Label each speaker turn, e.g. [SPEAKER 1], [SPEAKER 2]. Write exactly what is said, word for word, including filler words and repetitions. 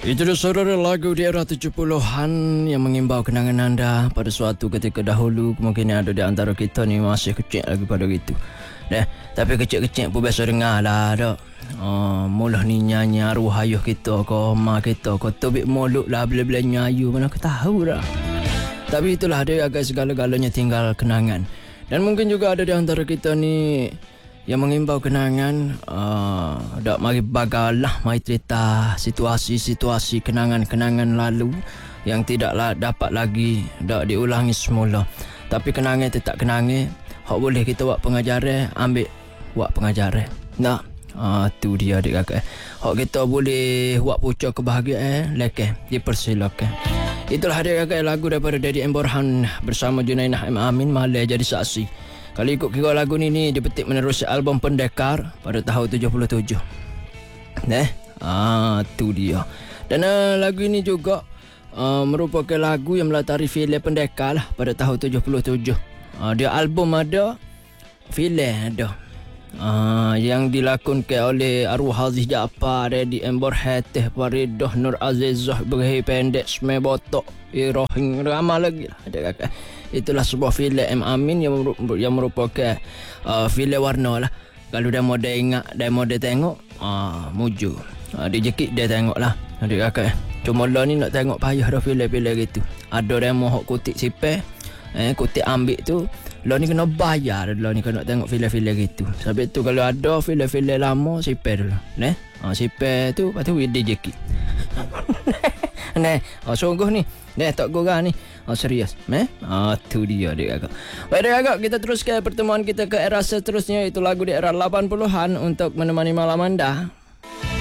[SPEAKER 1] Itu dia saudara, lagu di era tujuh puluhan yang mengimbau kenangan anda pada suatu ketika dahulu. Mungkin ada di antara kita ni masih kecil lagi pada gitu. Dah, tapi kecil-kecil pun biasa dengar lah dak. Oh, mulah ni nyanyi arwah ayah kita ko, mak kita ko, tubik mulut lah bila-bila nyayu, mana aku tahu dah. Tapi itulah dia, agak segala-galanya tinggal kenangan. Dan mungkin juga ada di antara kita ni yang mengimbau kenangan. uh, Dak mari bagalah, mari cerita situasi-situasi kenangan-kenangan lalu yang tidaklah dapat lagi dak diulangi semula. Tapi kenangan tetap kenangan. Hak boleh kita buat pengajaran, ambil buat pengajaran. Nah, ah tu dia adik kakak. Hak kita boleh buat pucuk kebahagiaan, lekeh dipersilakan. Itulah adik kakak, lagu daripada Daddy M. Borhan bersama Junainah M. Amin, Malay Jadi Saksi. Kalau ikut kira lagu ni, ni dipetik menerusi album Pendekar pada tahun tujuh puluh tujuh. Eh, ah tu dia. Dan uh, lagu ini juga uh, merupakan lagu yang melatari filem Pendekar lah pada tahun tujuh puluh tujuh. Uh, dia album ada, filem ada. Uh, yang dilakonkan oleh arwah Aziz Jaafar, Daddy M. Borhan, Teh Faridah, Nur Azizah, Ibrahim Pendek, Smeh Botok, Irohing, ramai lagi lah ada kakak. Itulah sebuah filem M. Amin yang, merup- yang merupakan uh, filem warna lah. Kalau dia mau dia ingat, dia mau dia tengok, uh, muju. Uh, dia jekit dia tengok lah adik kakak. Cuma lah ni nak tengok payah dah filem-filem gitu. Ada dia mau kutik sipeh, eh, kutik ambil tu. Lah ni kena bayar lah ni kalau nak tengok filem-filem gitu. Sebab tu kalau ada filem-filem lama, sipeh dulu. Neh, uh, sipeh tu, lepas tu dia jekit. Neh, oh, sungguh ni. Neh, tak gurang ni. Oh, serius. Meh? Ah, tu dia adik kakak. Baik adik kakak, kita teruskan pertemuan kita ke era seterusnya, itu lagu di era lapan puluhan untuk menemani malam anda.